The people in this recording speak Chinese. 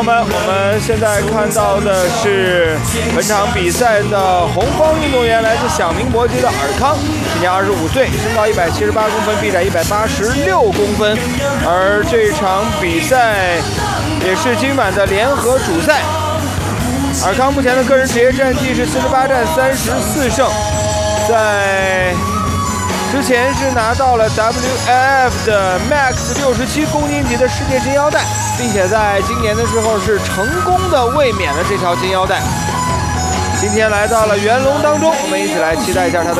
友们，我们现在看到的是本场比赛的红方运动员，来自响明搏击的尔康，今年25岁，身高178公分，臂展186公分。而这场比赛也是今晚的联合主赛。尔康目前的个人职业战绩是48战34胜，在之前是拿到了 WAF 的 Max 67公斤级的世界金腰带，并且在今年的时候是成功的卫冕了这条金腰带。今天来到了元龙当中，我们一起来期待一下他的